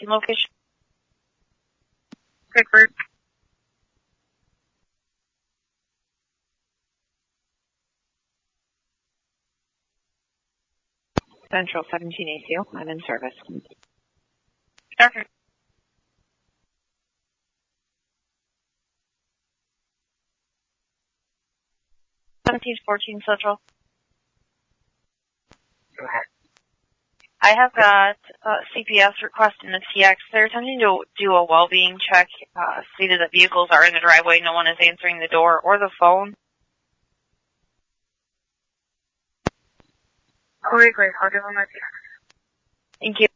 parking location. Pickford. Central 17 ACO. I'm in service. Doctor. 1714 Central. Go ahead. I have got CPS requesting the TX. They're attempting to do a well-being check, stated that vehicles are in the driveway, no one is answering the door or the phone. Okay, great. I'll give them a TX. Thank you.